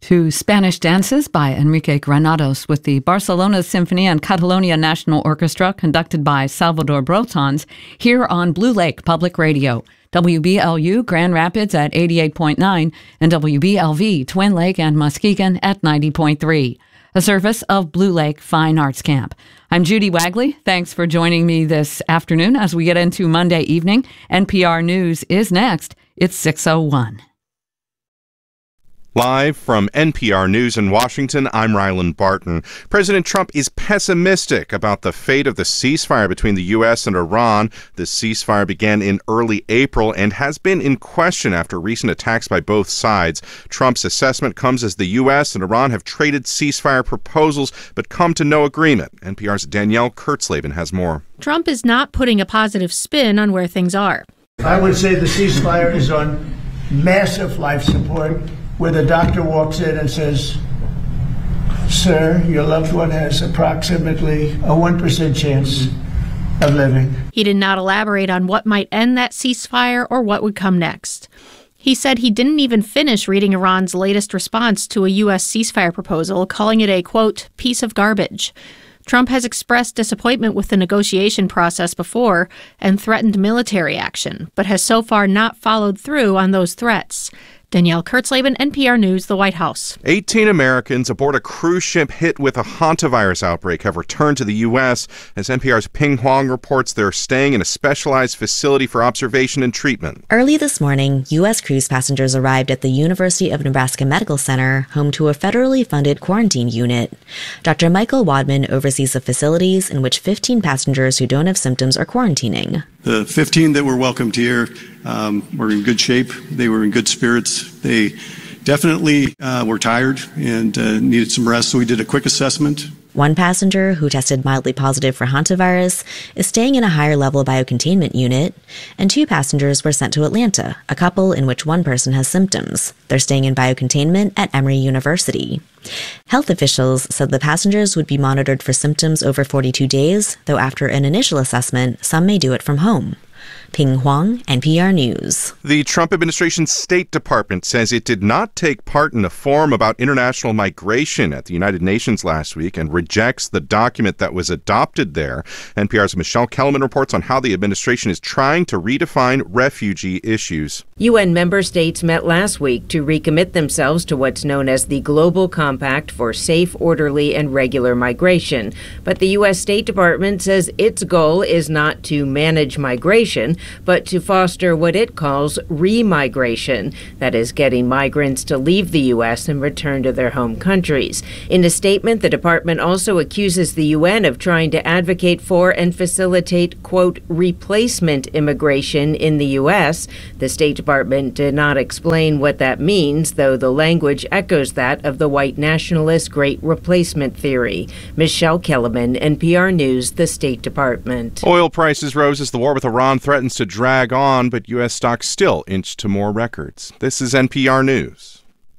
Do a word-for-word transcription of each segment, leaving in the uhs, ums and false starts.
to Spanish dances by Enrique Granados with the Barcelona Symphony and Catalonia National Orchestra, conducted by Salvador Brotons, here on Blue Lake Public Radio. W B L U Grand Rapids at eighty-eight point nine and W B L V Twin Lake and Muskegon at ninety point three. A service of Blue Lake Fine Arts Camp. I'm Judy Wagley. Thanks for joining me this afternoon as we get into Monday evening. N P R News is next. It's six oh one. Live from N P R News in Washington, I'm Rylan Barton. President Trump is pessimistic about the fate of the ceasefire between the U S and Iran. The ceasefire began in early April and has been in question after recent attacks by both sides. Trump's assessment comes as the U S and Iran have traded ceasefire proposals but come to no agreement. N P R's Danielle Kurtzleben has more. Trump is not putting a positive spin on where things are. I would say the ceasefire is on massive life support, where the doctor walks in and says, "Sir, your loved one has approximately a one percent chance of living." He did not elaborate on what might end that ceasefire or what would come next. He said he didn't even finish reading Iran's latest response to a U S ceasefire proposal, calling it a, quote, piece of garbage. Trump has expressed disappointment with the negotiation process before and threatened military action, but has so far not followed through on those threats. Danielle Kurtzleben, N P R News, the White House. eighteen Americans aboard a cruise ship hit with a hantavirus outbreak have returned to the U S. As N P R's Ping Huang reports, they're staying in a specialized facility for observation and treatment. Early this morning, U S cruise passengers arrived at the University of Nebraska Medical Center, home to a federally funded quarantine unit. Doctor Michael Wadman oversees the facilities in which fifteen passengers who don't have symptoms are quarantining. The fifteen that were welcomed here um, were in good shape. They were in good spirits. They definitely uh, were tired and uh, needed some rest, so we did a quick assessment. One passenger who tested mildly positive for hantavirus is staying in a higher level biocontainment unit, and two passengers were sent to Atlanta, a couple in which one person has symptoms. They're staying in biocontainment at Emory University. Health officials said the passengers would be monitored for symptoms over forty-two days, though after an initial assessment, some may do it from home. Ping Huang, N P R News. The Trump administration's State Department says it did not take part in a forum about international migration at the United Nations last week and rejects the document that was adopted there. N P R's Michelle Kellerman reports on how the administration is trying to redefine refugee issues. U N member states met last week to recommit themselves to what's known as the Global Compact for Safe, Orderly, and Regular Migration. But the U S State Department says its goal is not to manage migration, but to foster what it calls remigration, that is, getting migrants to leave the U S and return to their home countries. In a statement, the department also accuses the U N of trying to advocate for and facilitate, quote, replacement immigration in the U S. The State Department did not explain what that means, though the language echoes that of the white nationalist Great Replacement theory. Michelle Kellerman, N P R News, the State Department. Oil prices rose as the war with Iran threatens to drag on, but U S stocks still inch to more records. This is N P R News.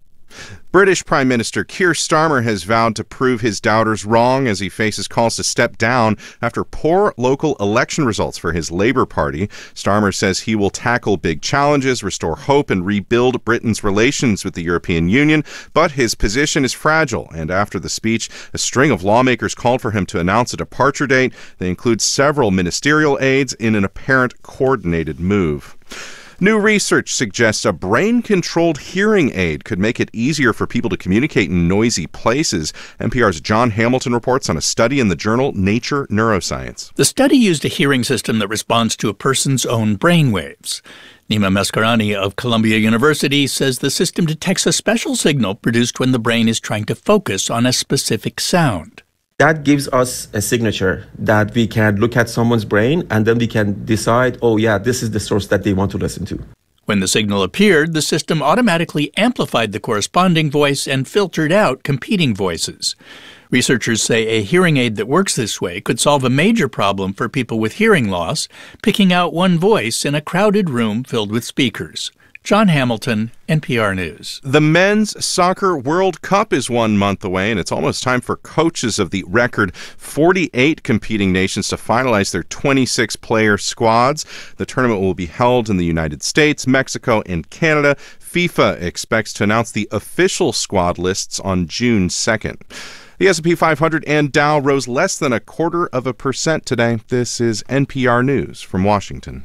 British Prime Minister Keir Starmer has vowed to prove his doubters wrong as he faces calls to step down after poor local election results for his Labour Party. Starmer says he will tackle big challenges, restore hope, and rebuild Britain's relations with the European Union, but his position is fragile, and after the speech, a string of lawmakers called for him to announce a departure date. They include several ministerial aides in an apparent coordinated move. New research suggests a brain-controlled hearing aid could make it easier for people to communicate in noisy places. N P R's John Hamilton reports on a study in the journal Nature Neuroscience. The study used a hearing system that responds to a person's own brainwaves. Nima Maskarani of Columbia University says the system detects a special signal produced when the brain is trying to focus on a specific sound. That gives us a signature that we can look at someone's brain and then we can decide, oh yeah, this is the source that they want to listen to. When the signal appeared, the system automatically amplified the corresponding voice and filtered out competing voices. Researchers say a hearing aid that works this way could solve a major problem for people with hearing loss, picking out one voice in a crowded room filled with speakers. John Hamilton, N P R News. The Men's Soccer World Cup is one month away, and it's almost time for coaches of the record forty-eight competing nations to finalize their twenty-six player squads. The tournament will be held in the United States, Mexico, and Canada. FIFA expects to announce the official squad lists on June second. The S and P five hundred and Dow rose less than a quarter of a percent today. This is N P R News from Washington.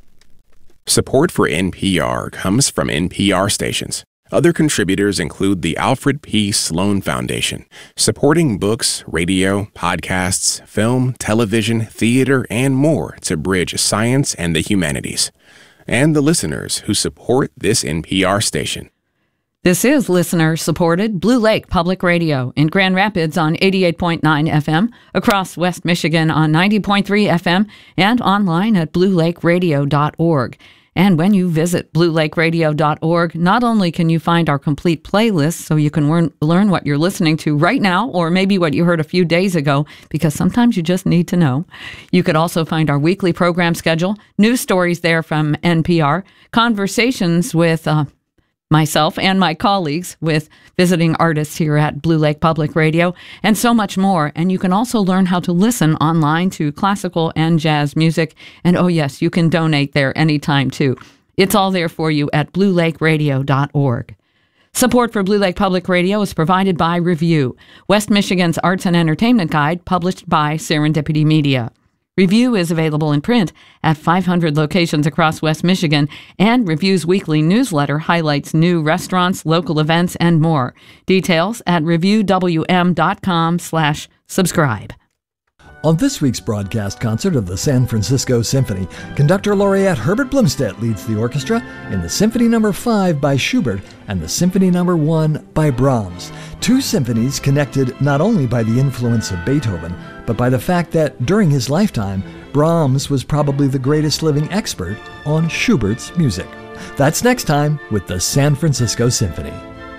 Support for N P R comes from N P R stations. Other contributors include the Alfred P. Sloan Foundation, supporting books, radio, podcasts, film, television, theater, and more to bridge science and the humanities. And the listeners who support this N P R station. This is listener-supported Blue Lake Public Radio in Grand Rapids on eighty-eight point nine F M, across West Michigan on ninety point three F M, and online at blue lake radio dot org. And when you visit blue lake radio dot org, not only can you find our complete playlist so you can learn, learn what you're listening to right now, or maybe what you heard a few days ago, because sometimes you just need to know. You could also find our weekly program schedule, news stories there from N P R, conversations with uh, myself and my colleagues with visiting artists here at Blue Lake Public Radio, and so much more. And you can also learn how to listen online to classical and jazz music. And oh yes, you can donate there anytime too. It's all there for you at blue lake radio dot org. Support for Blue Lake Public Radio is provided by Review, West Michigan's arts and entertainment guide, published by Serendipity Media. Review is available in print at five hundred locations across West Michigan, and Review's weekly newsletter highlights new restaurants, local events, and more. Details at review w m dot com slash subscribe. On this week's broadcast concert of the San Francisco Symphony, conductor laureate Herbert Blomstedt leads the orchestra in the Symphony Number five by Schubert and the Symphony Number one by Brahms. Two symphonies connected not only by the influence of Beethoven, but by the fact that during his lifetime, Brahms was probably the greatest living expert on Schubert's music. That's next time with the San Francisco Symphony.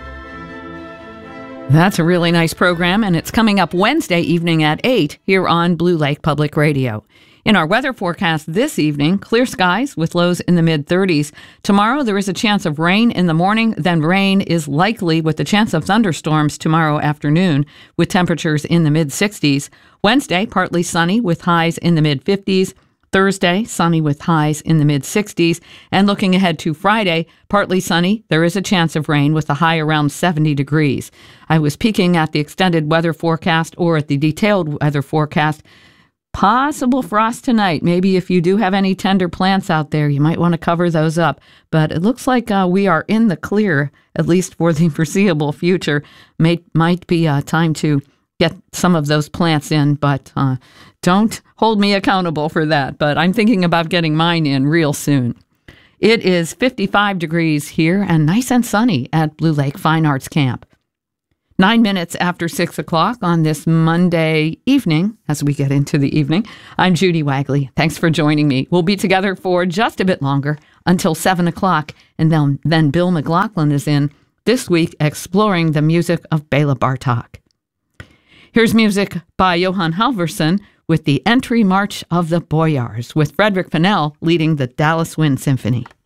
That's a really nice program, and it's coming up Wednesday evening at eight here on Blue Lake Public Radio. In our weather forecast this evening, clear skies with lows in the mid-thirties. Tomorrow there is a chance of rain in the morning, then rain is likely with the chance of thunderstorms tomorrow afternoon with temperatures in the mid-sixties. Wednesday, partly sunny with highs in the mid-fifties. Thursday, sunny with highs in the mid-sixties. And looking ahead to Friday, partly sunny. There is a chance of rain with a high around seventy degrees. I was peeking at the extended weather forecast or at the detailed weather forecast. Possible frost tonight. Maybe if you do have any tender plants out there, you might want to cover those up. But it looks like uh, we are in the clear, at least for the foreseeable future. May, might be uh, time to get some of those plants in, but uh, don't hold me accountable for that. But I'm thinking about getting mine in real soon. It is fifty-five degrees here and nice and sunny at Blue Lake Fine Arts Camp. Nine minutes after six o'clock on this Monday evening, as we get into the evening, I'm Judy Wagley. Thanks for joining me. We'll be together for just a bit longer until seven o'clock, and then, then Bill McLaughlin is in this week exploring the music of Bela Bartok. Here's music by Johann Halvorsen with the Entry March of the Boyars, with Frederick Fennell leading the Dallas Wind Symphony.